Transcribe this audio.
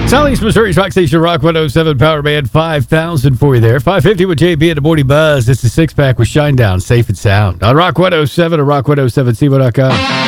Southeast Missouri's Rock Station, Rock 107, Power Band 5000 for you there. 550 with JB and the Morning Buzz. It's a six pack with Shinedown, safe and sound on Rock 107 or Rock107CMO.com.